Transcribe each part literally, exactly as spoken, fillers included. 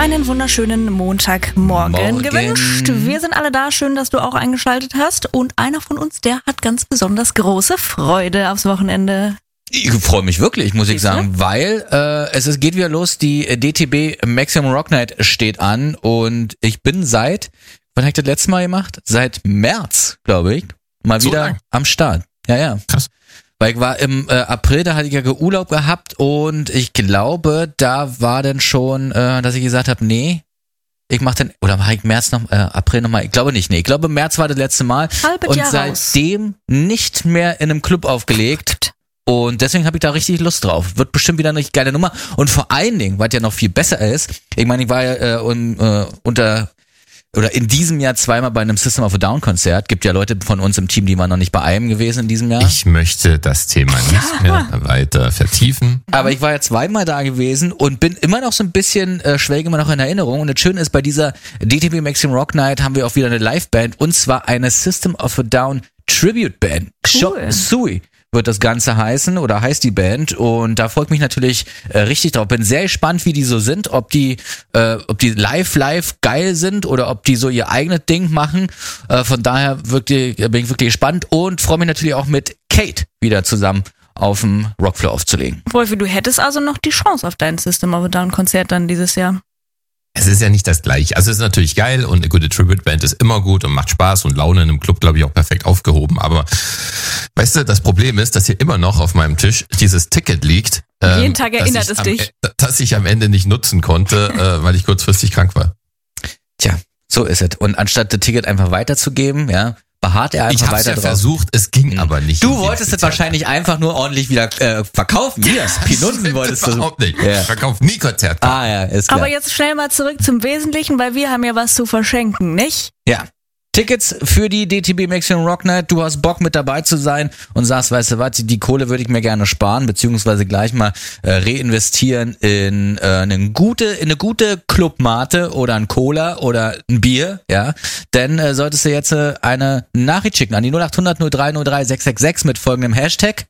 Einen wunderschönen Montagmorgen Morgen. gewünscht. Wir sind alle da. Schön, dass du auch eingeschaltet hast. Und einer von uns, der hat ganz besonders große Freude aufs Wochenende. Ich freue mich wirklich, muss ich Siehst du? sagen, weil äh, es ist, geht wieder los, die D T B Maximum Rock Night steht an und ich bin seit, wann habe ich das letzte Mal gemacht? Seit März, glaube ich, mal So wieder lang? am Start. Ja, ja. Krass. Weil ich war im äh, April, da hatte ich ja Urlaub gehabt und ich glaube, da war dann schon, äh, dass ich gesagt habe, nee, ich mach dann, oder war ich März noch, äh, April nochmal, ich glaube nicht, nee, ich glaube März war das letzte Mal Halbes und Jahr seitdem nicht mehr in einem Club aufgelegt. Und deswegen habe ich da richtig Lust drauf. Wird bestimmt wieder eine richtig geile Nummer. Und vor allen Dingen, was ja noch viel besser ist, ich meine, ich war ja äh, un, äh, unter oder in diesem Jahr zweimal bei einem System of a Down Konzert. Gibt ja Leute von uns im Team, die waren noch nicht bei einem gewesen in diesem Jahr. Ich möchte das Thema nicht mehr weiter vertiefen. Aber ich war ja zweimal da gewesen und bin immer noch so ein bisschen, äh, schwelge immer noch in Erinnerung. Und das Schöne ist, bei dieser D T B Maximum Rock Night haben wir auch wieder eine Liveband und zwar eine System of a Down Tribute Band. Cool. Chop Suey wird das Ganze heißen oder heißt die Band und da freut mich natürlich äh, richtig drauf. Bin sehr gespannt, wie die so sind, ob die äh, ob die live live geil sind oder ob die so ihr eigenes Ding machen. Äh, von daher wirklich, bin ich wirklich gespannt und freue mich natürlich auch mit Kate wieder zusammen auf dem Rockfloor aufzulegen. Wolfi, du hättest also noch die Chance auf dein System of a Down Konzert dann dieses Jahr. Es ist ja nicht das Gleiche. Also es ist natürlich geil und eine gute Tribute-Band ist immer gut und macht Spaß und Laune in einem Club, glaube ich, auch perfekt aufgehoben. Aber weißt du, das Problem ist, dass hier immer noch auf meinem Tisch dieses Ticket liegt. Ähm, Jeden Tag erinnert es am, dich. Das ich am Ende nicht nutzen konnte, äh, weil ich kurzfristig krank war. Tja, so ist es. Und anstatt das Ticket einfach weiterzugeben, ja, beharrt er Ich einfach habe weiter ja drauf. versucht, es ging aber nicht. Du wolltest es wahrscheinlich einfach nur ordentlich wieder äh, verkaufen. Hier, Pinunzen wolltest du. Überhaupt nicht. Ja. Ich verkaufe nie Konzerte. Ah ja, ist klar. Aber jetzt schnell mal zurück zum Wesentlichen, weil wir haben ja was zu verschenken, nicht? Ja. Tickets für die D T B Maximum Rock Night. Du hast Bock mit dabei zu sein und sagst, weißt du was, die Kohle würde ich mir gerne sparen, beziehungsweise gleich mal äh, reinvestieren in äh, eine gute, in eine gute Clubmate oder ein Cola oder ein Bier, ja. Denn äh, solltest du jetzt äh, eine Nachricht schicken an die null acht hundert null drei null drei sechs sechs sechs mit folgendem Hashtag.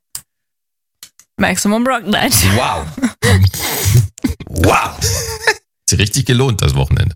Maximum Rock Night. Wow. Wow. Hat sich richtig gelohnt, das Wochenende.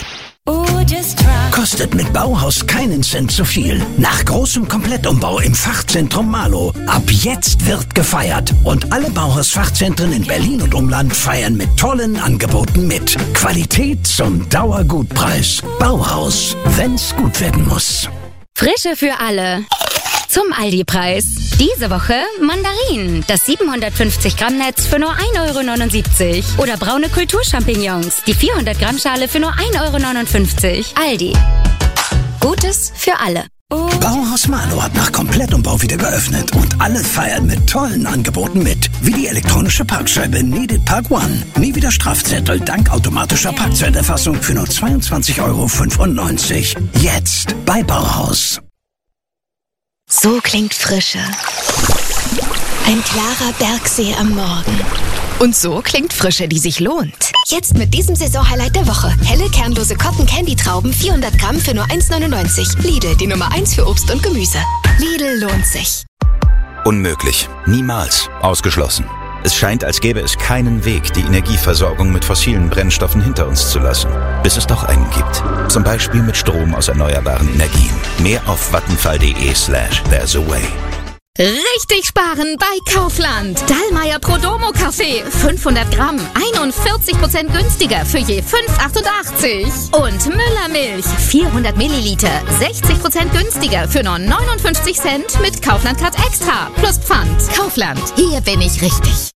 Kostet mit Bauhaus keinen Cent zu viel. Nach großem Komplettumbau im Fachzentrum Marlow. Ab jetzt wird gefeiert. Und alle Bauhaus-Fachzentren in Berlin und Umland feiern mit tollen Angeboten mit. Qualität zum Dauergutpreis. Bauhaus, wenn's gut werden muss. Frische für alle. Zum Aldi-Preis. Diese Woche Mandarinen. Das siebenhundertfünfzig Gramm Netz für nur ein Euro neunundsiebzig. Oder braune Kulturchampignons. Die vierhundert Gramm Schale für nur ein Euro neunundfünfzig. Aldi. Gutes für alle. Bauhaus Marlow hat nach Komplettumbau wieder geöffnet und alle feiern mit tollen Angeboten mit. Wie die elektronische Parkscheibe Needed Park One. Nie wieder Strafzettel dank automatischer Parkzeiterfassung für nur zweiundzwanzig Euro fünfundneunzig. Jetzt bei Bauhaus. So klingt Frische. Ein klarer Bergsee am Morgen. Und so klingt Frische, die sich lohnt. Jetzt mit diesem Saisonhighlight der Woche. Helle, kernlose Cotton Candy Trauben, vierhundert Gramm für nur eins neunundneunzig. Lidl, die Nummer eins für Obst und Gemüse. Lidl lohnt sich. Unmöglich. Niemals. Ausgeschlossen. Es scheint, als gäbe es keinen Weg, die Energieversorgung mit fossilen Brennstoffen hinter uns zu lassen. Bis es doch einen gibt. Zum Beispiel mit Strom aus erneuerbaren Energien. Mehr auf vattenfall.de slash there's a way. Richtig sparen bei Kaufland. Dallmayr Prodomo Kaffee. fünfhundert Gramm. einundvierzig Prozent günstiger für je fünf Euro achtundachtzig. Und Müller Milch. vierhundert Milliliter. sechzig Prozent günstiger für nur neunundfünfzig Cent mit Kaufland Card Extra. Plus Pfand. Kaufland. Hier bin ich richtig.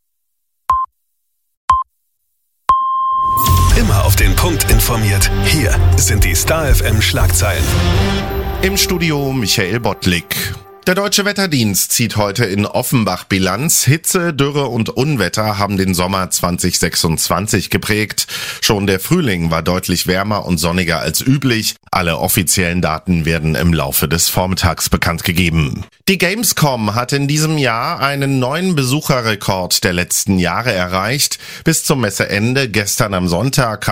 Immer auf den Punkt informiert. Hier sind die Star F M Schlagzeilen. Im Studio Michael Bottlik. Der Deutsche Wetterdienst zieht heute in Offenbach Bilanz. Hitze, Dürre und Unwetter haben den Sommer zwanzig sechsundzwanzig geprägt. Schon der Frühling war deutlich wärmer und sonniger als üblich. Alle offiziellen Daten werden im Laufe des Vormittags bekannt gegeben. Die Gamescom hat in diesem Jahr einen neuen Besucherrekord der letzten Jahre erreicht. Bis zum Messeende gestern am Sonntag